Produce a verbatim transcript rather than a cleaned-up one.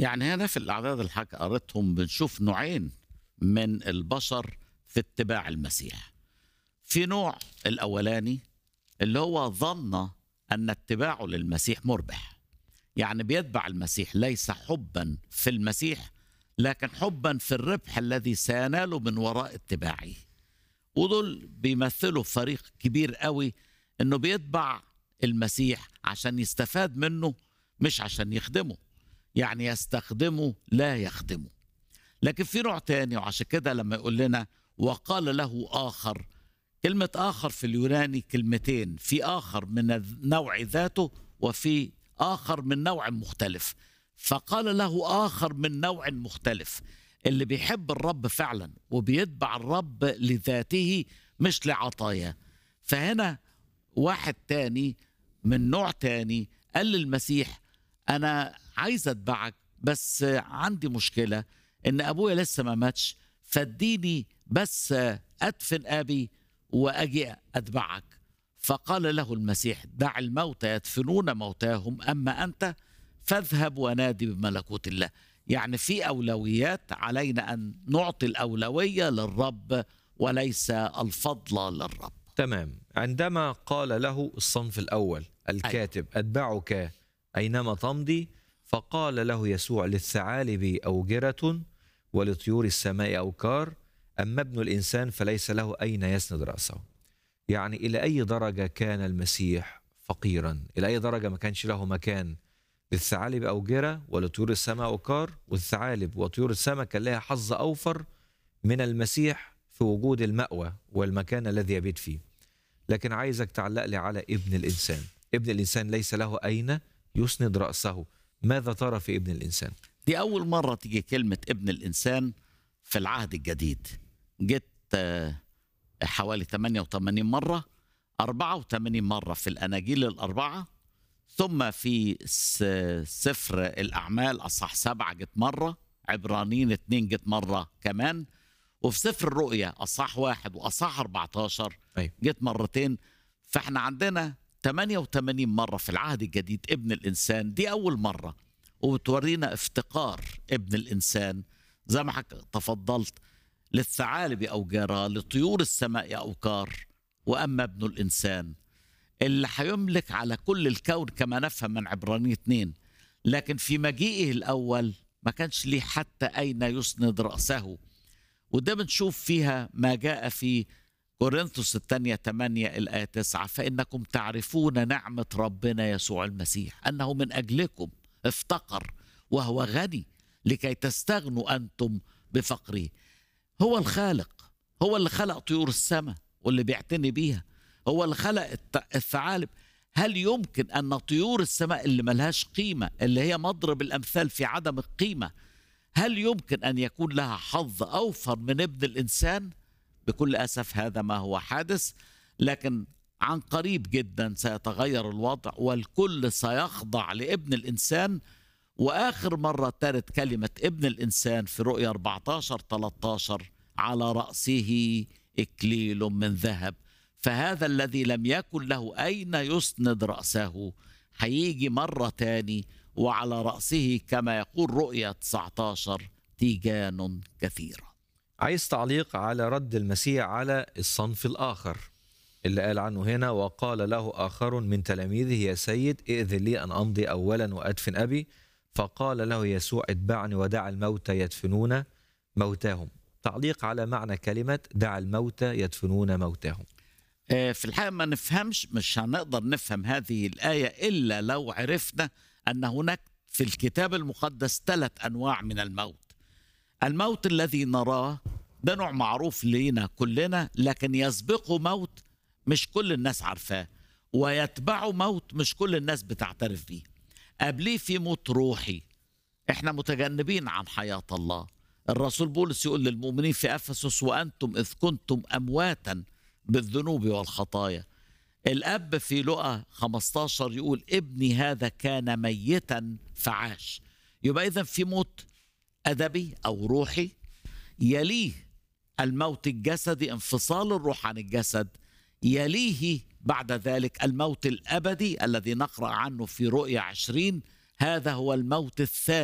يعني هنا في الأعداد اللي حضرتك قريتهم بنشوف نوعين من البشر في اتباع المسيح. في نوع الأولاني اللي هو ظن أن اتباعه للمسيح مربح، يعني بيتبع المسيح ليس حبا في المسيح لكن حبا في الربح الذي سيناله من وراء اتباعه. ودول بيمثلوا فريق كبير قوي انه بيتبع المسيح عشان يستفاد منه مش عشان يخدمه، يعني يستخدمه لا يخدمه. لكن في نوع تاني، وعشان كده لما يقول لنا وقال له آخر، كلمة آخر في اليوناني كلمتين، في آخر من النوع ذاته وفي آخر من نوع مختلف. فقال له آخر من نوع مختلف، اللي بيحب الرب فعلا وبيتبع الرب لذاته مش لعطاياه. فهنا واحد تاني من نوع تاني قال للمسيح أنا عايز أتبعك بس عندي مشكلة إن أبويا لسه ما ماتش، فاديني بس أدفن أبي وأجي أتبعك. فقال له المسيح دع الموتى يدفنون موتاهم أما أنت فاذهب ونادي بملكوت الله. يعني في أولويات علينا أن نعطي الأولوية للرب وليس الفضل للرب. تمام. عندما قال له الصنف الأول الكاتب أتبعك أينما تمضي، فقال له يسوع للثعالب أوجرة ولطيور السماء أوكار، أما ابن الإنسان فليس له أين يسند رأسه. يعني إلى أي درجة كان المسيح فقيرا؟ إلى أي درجة ما كانش له مكان؟ للثعالب أوجرة ولطيور السماء أوكار، والثعالب وطيور السماء كان لها حظ أوفر من المسيح في وجود المأوى والمكان الذي يبيت فيه. لكن عايزك تعلق لي على ابن الإنسان. ابن الإنسان ليس له أين يسند رأسه. ماذا ترى في ابن الإنسان؟ دي أول مرة تيجي كلمة ابن الإنسان في العهد الجديد. جت حوالي ثمانية وثمانين مرة، أربعة وثمانين مرة في الأناجيل الأربعة، ثم في سفر الأعمال أصح سبعة جت مرة، عبرانيين اتنين جت مرة كمان، وفي سفر الرؤيا أصح واحد وأصح أربعتاشر جت مرتين. فاحنا عندنا ثمانية وثمانين مرة في العهد الجديد ابن الإنسان. دي أول مرة، وبتورينا افتقار ابن الإنسان زي ما حضرتك تفضلت، للثعالب أوجارا لطيور السماء أوكار، وأما ابن الإنسان اللي هيملك على كل الكون كما نفهم من عبرانيين اتنين. لكن في مجيئه الأول ما كانش ليه حتى أين يسند رأسه، وده بنشوف فيها ما جاء في كورنثوس الثانية ثمانية الآية تسعة، فإنكم تعرفون نعمة ربنا يسوع المسيح أنه من أجلكم افتقر وهو غني لكي تستغنوا أنتم بفقره. هو الخالق، هو اللي خلق طيور السماء واللي بيعتني بيها، هو اللي خلق الثعالب. هل يمكن أن طيور السماء اللي ملهاش قيمة، اللي هي مضرب الأمثال في عدم القيمة، هل يمكن أن يكون لها حظ أوفر من ابن الإنسان؟ بكل أسف هذا ما هو حادث، لكن عن قريب جدا سيتغير الوضع والكل سيخضع لابن الإنسان. وآخر مرة ترد كلمة ابن الإنسان في رؤيا أربعتاشر ثلاثة عشر على رأسه إكليل من ذهب. فهذا الذي لم يكن له أين يسند رأسه هيجي مرة تاني وعلى رأسه كما يقول رؤيا تسعة عشر تيجان كثيرة. عايز تعليق على رد المسيح على الصنف الآخر اللي قال عنه هنا وقال له آخر من تلاميذه يا سيد ائذن لي أن أمضي أولا وأدفن أبي، فقال له يسوع اتبعني ودع الموتى يدفنون موتاهم. تعليق على معنى كلمة دع الموتى يدفنون موتاهم. في الحقيقة ما نفهمش، مش هنقدر نفهم هذه الآية إلا لو عرفنا أن هناك في الكتاب المقدس ثلاث أنواع من الموت. الموت الذي نراه ده نوع معروف لينا كلنا، لكن يسبقه موت مش كل الناس عارفاه، ويتبعه موت مش كل الناس بتعترف بيه. قبليه في موت روحي، احنا متجنبين عن حياة الله. الرسول بولس يقول للمؤمنين في أفسس وأنتم إذ كنتم أمواتا بالذنوب والخطايا. الأب في لقا خمستاشر يقول ابني هذا كان ميتا فعاش. يبقى إذن في موت أدبي أو روحي، يليه الموت الجسدي انفصال الروح عن الجسد، يليه بعد ذلك الموت الأبدي الذي نقرأ عنه في رؤيا عشرين، هذا هو الموت الثاني.